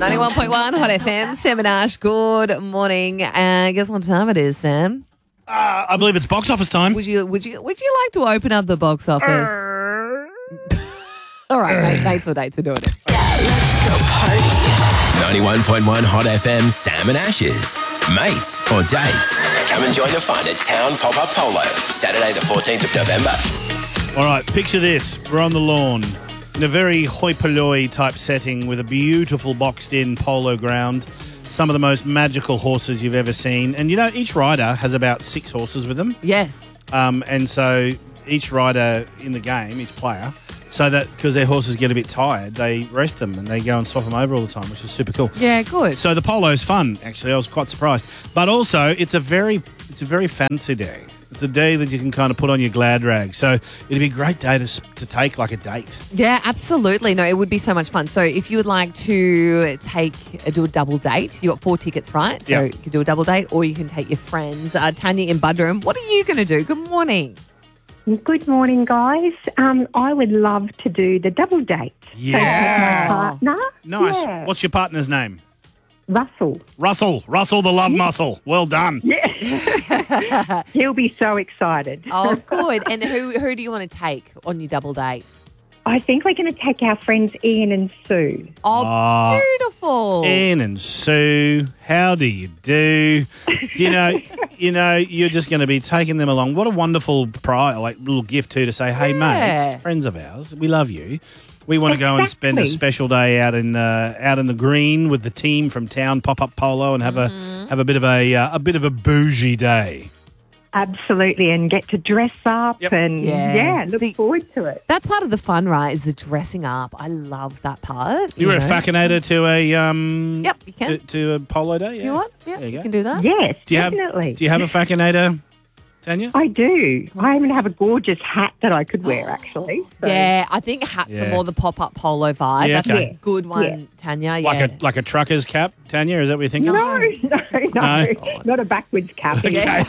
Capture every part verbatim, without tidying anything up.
ninety-one point one Hot F M. Sam and Ash, good morning. Uh, guess what time it is, Sam? Uh, I believe it's box office time. Would you would you would you like to open up the box office? All right, mate, mates or dates, we're doing it. Let's go party. ninety-one point one Hot F M, Sam and Ash's. Mates or dates? Come and join the fun at Town Pop-Up Polo, Saturday the fourteenth of November. All right, picture this. We're on the lawn in a very hoi polloi type setting with a beautiful boxed-in polo ground, some of the most magical horses you've ever seen. And, you know, each rider has about six horses with them. Yes. Um, and so each rider in the game, each player, so that because their horses get a bit tired, they rest them and they go and swap them over all the time, which is super cool. Yeah, good. So the polo's fun, actually. I was quite surprised. But also, it's a very it's a very fancy day. It's a day that you can kind of put on your glad rag. So it'd be a great day to, to take like a date. Yeah, absolutely. No, it would be so much fun. So if you would like to take uh, do a double date, you got four tickets, right? So Yep. you can do a double date, or you can take your friends. Uh, Tanya in Budrum, what are you going to do? Good morning. Good morning, guys. Um, I would love to do the double date. Yeah. Partner? Nice. Yeah. What's your partner's name? Russell. Russell. Russell the love muscle. Well done. He'll be so excited. Oh, good. And who who do you want to take on your double date? I think we're going to take our friends Ian and Sue. Oh, Oh. beautiful. Ian and Sue, how do you do? Do you know, you know, you're just going to be taking them along. What a wonderful prize, like little gift too, to say, hey, Yeah. mates, friends of ours, we love you. We want to go and spend a Exactly. special day out in uh, out in the green with the team from Town Pop-Up Polo and have a have a bit of a uh, a bit of a bougie day. Absolutely, and get to dress up Yep. and, Yeah. yeah, look See- forward to it. That's part of the fun, right, is the dressing up. I love that part. You were a know. faccinator to a um Yep, you can. to, to a polo day. Yeah. You want? Yeah, There you you, go. can do that. Yes, Do you have definitely. Do you have a faccinator, Tanya? I do. I even have a gorgeous hat that I could wear, actually. So- Yeah, I think hats are Yeah. more the pop-up polo vibe. Yeah, That's okay. a good one, Yeah. Tanya. Like yeah. a like a trucker's cap, Tanya? Is that what you're thinking? No, no, no, No? not a backwards cap. Yeah.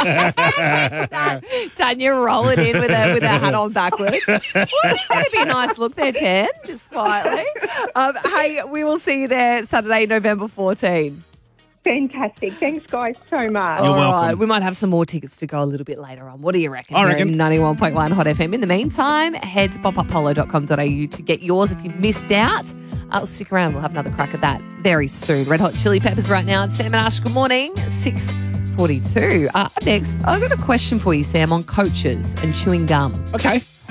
Tanya rolling in with her with her hat on backwards. Well, that'd be a nice look there, Tan, just quietly. Um, hey, we will see you there Saturday, November fourteenth. Fantastic. Thanks, guys, so much. You're All welcome. right, we might have some more tickets to go a little bit later on. What do you reckon? I reckon. ninety-one point one Hot F M. In the meantime, head to pop up polo dot com dot a u to get yours if you missed out. Uh, stick around. We'll have another crack at that very soon. Red Hot Chili Peppers right now. It's Sam and Ash. Good morning. six forty-two. Uh, up next, I've got a question for you, Sam, on coaches and chewing gum. Okay.